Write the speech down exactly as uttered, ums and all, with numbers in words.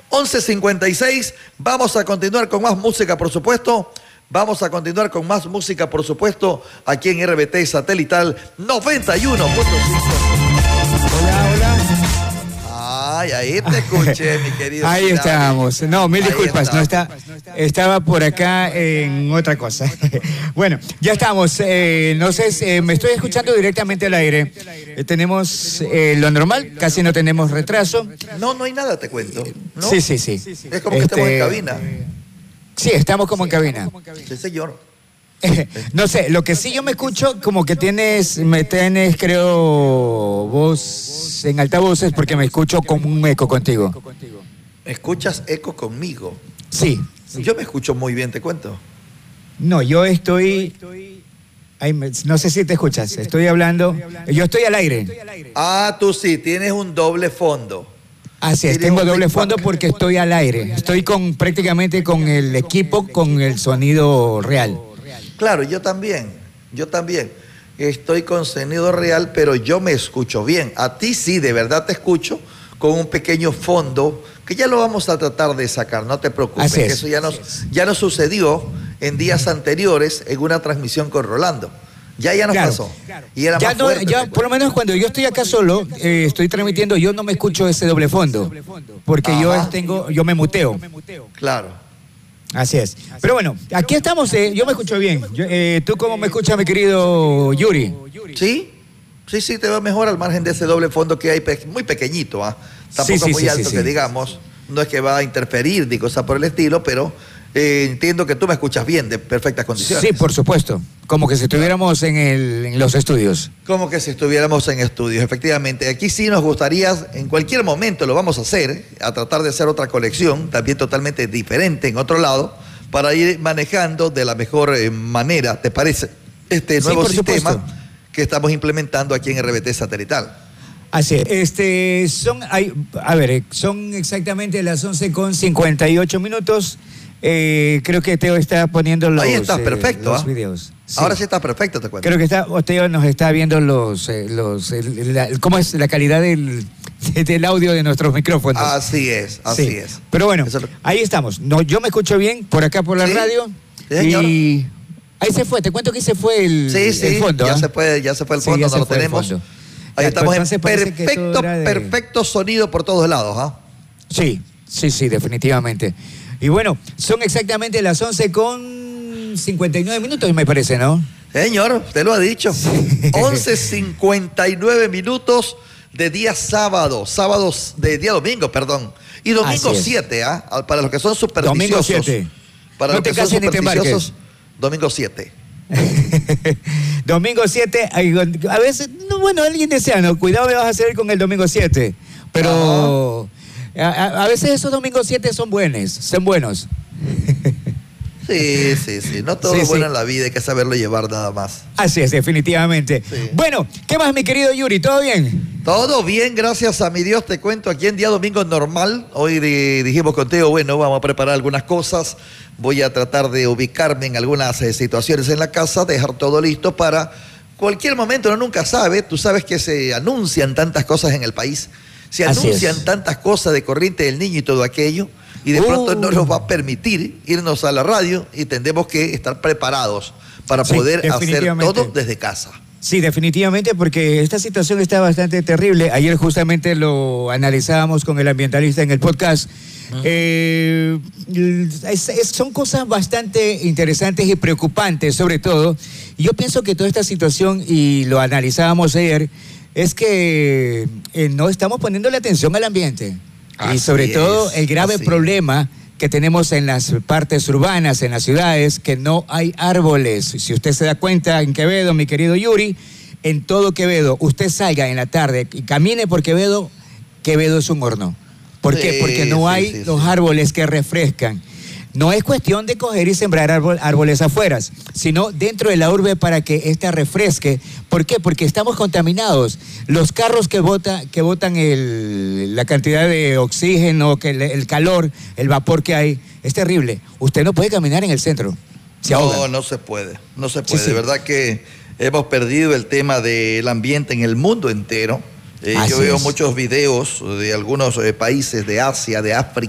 once cincuenta y seis, vamos a continuar con más música, por supuesto. Vamos a continuar con más música, por supuesto, aquí en R B T Satelital noventa y uno punto cinco. Hola, hola. Ay, ahí te escuché, mi querido. Ahí Finali. Estábamos. No, mil disculpas, no está, estaba por acá en otra cosa. Bueno, ya estamos. Eh, no sé, eh, me estoy escuchando directamente al aire. Eh, tenemos eh, lo normal, casi no tenemos retraso. No, no hay nada, te cuento. ¿No? Sí, sí, sí. Es como que Este, estamos en cabina. Sí, estamos como en cabina. Sí, señor. No sé, lo que sí yo me escucho como que tienes, me tienes, creo, voz en altavoces porque me escucho como un eco contigo. ¿Escuchas eco conmigo? Sí. Yo me escucho muy bien, te cuento. No, yo estoy... Ay, me- no sé si te escuchas, estoy hablando... Yo estoy al aire. Ah, tú sí, tienes un doble fondo. Así es, Tienes tengo un doble big fondo back. porque estoy al aire. Estoy con prácticamente con el equipo, con el sonido real. Claro, yo también, yo también. Estoy con sonido real, pero yo me escucho bien. A ti sí, de verdad te escucho con un pequeño fondo que ya lo vamos a tratar de sacar, no te preocupes. Así es. Que eso ya nos, ya nos sucedió en días anteriores en una transmisión con Rolando. Ya ya nos Claro. pasó. Y era Ya más no, fuerte. ya, te por lo menos cuando yo estoy acá solo, eh, estoy transmitiendo, yo no me escucho ese doble fondo, porque yo Ajá. tengo, yo me muteo. Claro. Así es. Pero bueno, aquí estamos, eh, yo me escucho bien. Yo, eh, ¿Tú cómo me escuchas, mi querido Yuri? ¿Sí? Sí, sí, te va mejor al margen de ese doble fondo que hay, pe- muy pequeñito, ¿ah? Tampoco Sí, sí, muy sí, alto sí, que sí. digamos. No es que va a interferir ni cosa por el estilo, pero eh, entiendo que tú me escuchas bien, de perfectas condiciones. Sí, por supuesto. Como que si estuviéramos en, el, en los estudios. Como que si estuviéramos en estudios, efectivamente. Aquí sí nos gustaría, en cualquier momento lo vamos a hacer, a tratar de hacer otra colección, también totalmente diferente en otro lado, para ir manejando de la mejor eh, manera, ¿te parece? Este Sí, nuevo por sistema supuesto. que estamos implementando aquí en R B T Satelital. Así es. Este, son, hay, a ver, eh, son exactamente las once con cincuenta y ocho minutos. Eh, creo que Teo está poniendo los, Ahí está, eh, perfecto, los ¿ah? videos. Sí. Ahora sí está perfecto, te cuento. Creo que está, o Teo nos está viendo los, eh, los el- la- cómo es la calidad del, del audio de nuestros micrófonos. Así es, así Sí. es. Pero bueno, Eso es lo- ahí estamos. No, yo me escucho bien por acá por la Sí, radio. sí, señor. Y ahí se fue, te cuento que ahí se fue el, Sí, sí, el fondo. ya ¿ah? se fue, ya se fue el Sí, fondo, ya no se lo fue el tenemos. fondo. Ahí Ya, estamos entonces en parece que todo perfecto, era de- perfecto sonido por todos lados, ¿ah? Sí, sí, sí, definitivamente. Y bueno, son exactamente las once con cincuenta y nueve minutos, me parece, ¿no? Señor, usted lo ha dicho. once cincuenta y nueve minutos de día sábado, sábados de día domingo, perdón. Y domingo Así es. siete, ¿ah? Para los que son supersticiosos. Domingo siete. Para No los te que son cases ni te embarques. supersticiosos, domingo siete. Domingo siete, ay, a veces, no, bueno, alguien decía, no, cuidado me vas a hacer con el domingo siete, pero a, a- a veces esos domingos siete son buenos, son buenos. Sí, sí, sí. No todo Sí, es bueno sí. en la vida, hay que saberlo llevar nada más. Así es, definitivamente. Sí. Bueno, ¿qué más, mi querido Yuri? ¿Todo bien? Todo bien, gracias a mi Dios, te cuento, aquí en día domingo normal, hoy di- dijimos contigo, bueno, vamos a preparar algunas cosas, voy a tratar de ubicarme en algunas eh, situaciones en la casa, dejar todo listo para cualquier momento, uno nunca sabe, tú sabes que se anuncian tantas cosas en el país, se Así anuncian es. tantas cosas de corriente del niño y todo aquello, y de Uh. pronto no nos va a permitir irnos a la radio y tendremos que estar preparados para Sí, poder hacer definitivamente. todo desde casa. Sí, definitivamente, porque esta situación está bastante terrible. Ayer justamente lo analizábamos con el ambientalista en el podcast. Eh, es- es- son cosas bastante interesantes y preocupantes, sobre todo. Y yo pienso que toda esta situación, y lo analizábamos ayer, es que eh, no estamos poniéndole atención al ambiente. Y Así sobre todo es, el grave así. problema que tenemos en las partes urbanas, en las ciudades, que no hay árboles. Si usted se da cuenta en Quevedo, mi querido Yuri, en todo Quevedo, usted salga en la tarde y camine por Quevedo, Quevedo es un horno. ¿Por qué? Sí, Porque no sí, hay sí, los sí. árboles que refrescan. No es cuestión de coger y sembrar árbol- árboles afuera, sino dentro de la urbe para que ésta refresque. ¿Por qué? Porque estamos contaminados. Los carros que, bota, que botan el- la cantidad de oxígeno, que el, el calor, el vapor que hay, es terrible. Usted no puede caminar en el centro. Se ahoga. No, no se puede, no se puede. sí. De verdad que hemos perdido el tema del ambiente en el mundo entero. Eh, Así yo veo es. muchos videos de algunos eh, países de Asia, de África,